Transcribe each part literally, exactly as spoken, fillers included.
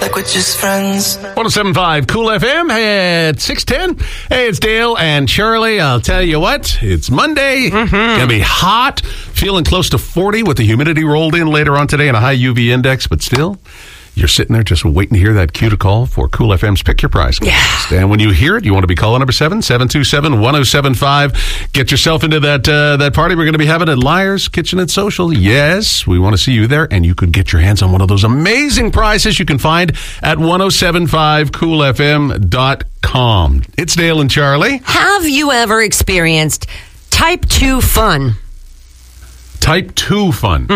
like we're just friends. one oh seven point five Cool F M at six ten. Hey, it's Dale and Charlie. I'll tell you what, it's Monday. Mm-hmm. Gonna be hot, feeling close to forty with the humidity rolled in later on today and a high U V index, but still, you're sitting there just waiting to hear that cue to call for Cool F M's Pick Your Prize. Yeah. And when you hear it, you want to be calling number seven, seven two seven, one oh seven five. Get yourself into that uh, that party we're going to be having at Liar's Kitchen and Social. Yes, we want to see you there, and you could get your hands on one of those amazing prizes you can find at ten seventy-five cool f m dot com. It's Dale and Charlie. Have you ever experienced type two fun? Type two fun?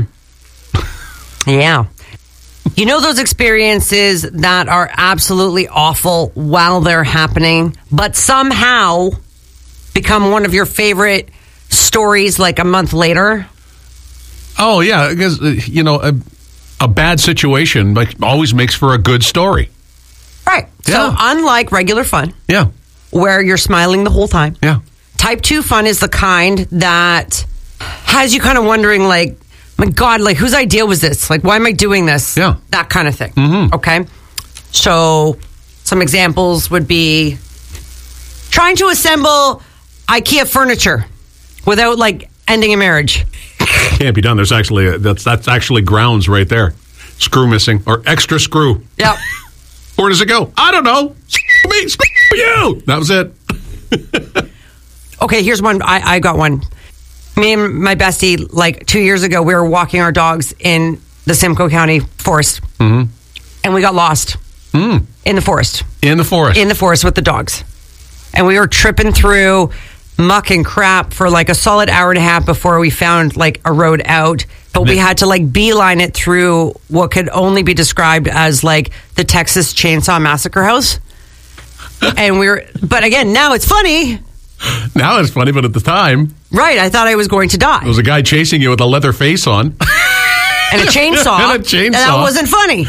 Mm-hmm. Yeah. You know those experiences that are absolutely awful while they're happening, but somehow become one of your favorite stories like a month later? Oh, yeah, because, uh, you know, a, a bad situation like always makes for a good story. Right. Yeah. So unlike regular fun, yeah, where you're smiling the whole time, yeah, type two fun is the kind that has you kind of wondering, like, my God, like, whose idea was this? Like, why am I doing this? Yeah. That kind of thing. Mm-hmm. Okay. So some examples would be trying to assemble IKEA furniture without, like, ending a marriage. Can't be done. There's actually, a, that's that's actually grounds right there. Screw missing or extra screw. Yep. Where does it go? I don't know. Screw me, screw you. That was it. Okay, here's one. I, I got one. Me and my bestie, like two years ago, we were walking our dogs in the Simcoe County forest. Mm-hmm. And we got lost mm. in the forest. In the forest. In the forest with the dogs. And we were tripping through muck and crap for like a solid hour and a half before we found like a road out. But we had to like beeline it through what could only be described as like the Texas Chainsaw Massacre house. And we were, but again, now it's funny. Now it's funny, but at the time... Right, I thought I was going to die. There was a guy chasing you with a leather face on. And a chainsaw. and a chainsaw. And that wasn't funny.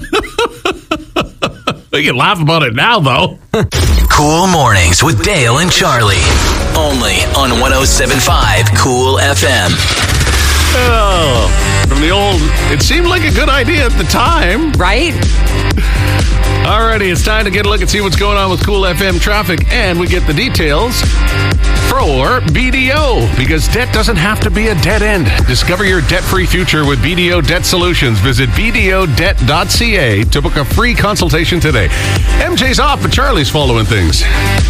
We can laugh about it now, though. Cool Mornings with Dale and Charlie. Only on ten seventy-five Cool F M. Oh, from the old, it seemed like a good idea at the time. Right? Alrighty, it's time to get a look and see what's going on with Cool F M traffic, and we get the details for B D O, because debt doesn't have to be a dead end. Discover your debt-free future with B D O Debt Solutions. Visit b d o debt dot c a to book a free consultation today. M J's off, but Charlie's following things.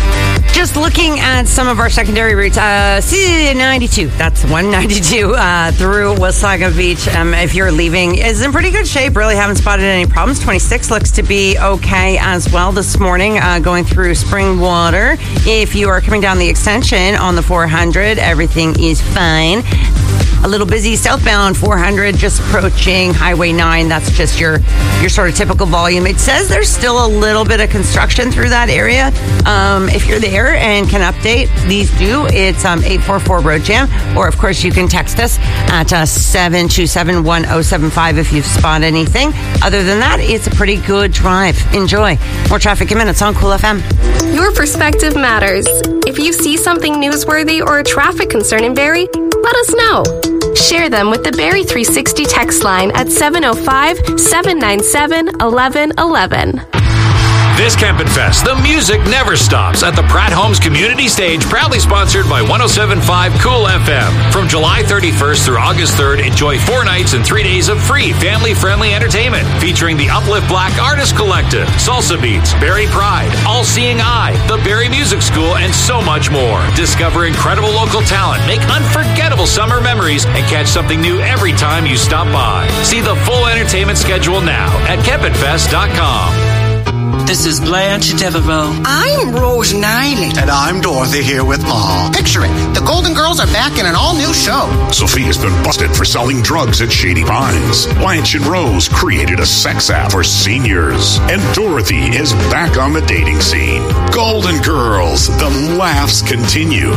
Just looking at some of our secondary routes, uh, C ninety-two, that's one ninety-two uh, through Wasaga Beach. Um, if you're leaving, is in pretty good shape. Really haven't spotted any problems. twenty-six looks to be okay as well this morning, uh, going through Springwater. If you are coming down the extension on the four hundred, everything is fine. A little busy southbound four hundred, just approaching Highway nine. That's just your your sort of typical volume. It says there's still a little bit of construction through that area. Um, if you're there and can update, please do. It's um, eight four four road jam. Or, of course, you can text us at uh, seven two seven, one oh seven five if you spot anything. Other than that, it's a pretty good drive. Enjoy. More traffic in minutes on Cool F M. Your perspective matters. If you see something newsworthy or a traffic concern in Barrie, let us know. Share them with the Barrie three sixty text line at seven oh five, seven nine seven, eleven eleven. This Campin' Fest, the music never stops at the Pratt Homes Community Stage, proudly sponsored by ten seventy-five Cool F M. From July thirty-first through August third, enjoy four nights and three days of free family-friendly entertainment featuring the Uplift Black Artist Collective, Salsa Beats, Barrie Pride, All Seeing Eye, the Barrie Music School, and so much more. Discover incredible local talent, make unforgettable summer memories, and catch something new every time you stop by. See the full entertainment schedule now at campin fest dot com. This is Blanche Devereaux. I'm Rose Niley. And I'm Dorothy here with Ma. Picture it. The Golden Girls are back in an all-new show. Sophia's been busted for selling drugs at Shady Pines. Blanche and Rose created a sex app for seniors. And Dorothy is back on the dating scene. Golden Girls. The laughs continue.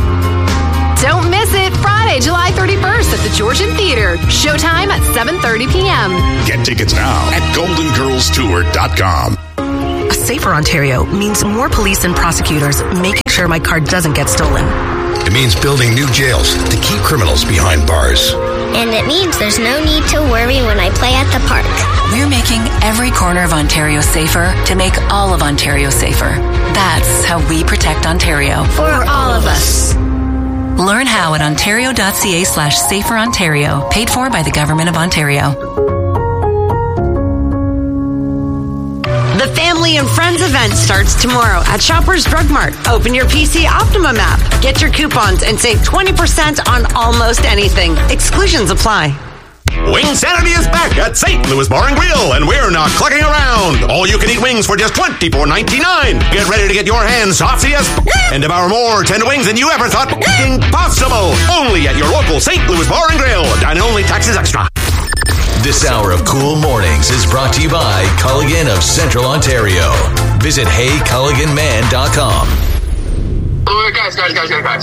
Don't miss it. Friday, July thirty-first at the Georgian Theater. Showtime at seven thirty p.m. Get tickets now at golden girls tour dot com. A safer Ontario means more police and prosecutors making sure my car doesn't get stolen. It means building new jails to keep criminals behind bars. and it means there's no need to worry when I play at the park. We're making every corner of Ontario safer to make all of Ontario safer. That's how we protect Ontario. For all of us. Learn how at ontario.ca slash safer Ontario. Paid for by the Government of Ontario. The Family and Friends event starts tomorrow at Shoppers Drug Mart. Open your P C Optimum app, get your coupons, and save twenty percent on almost anything. Exclusions apply. Wingsanity is back at Saint Louis Bar and Grill, and we're not clucking around. All you can eat wings for just twenty-four ninety-nine. Get ready to get your hands saucy as and devour more tender wings than you ever thought possible. Only at your local Saint Louis Bar and Grill. Dine only, taxes extra. This hour of Cool Mornings is brought to you by Culligan of Central Ontario. Visit hey culligan man dot com. Oh, guys, guys, guys, guys, guys.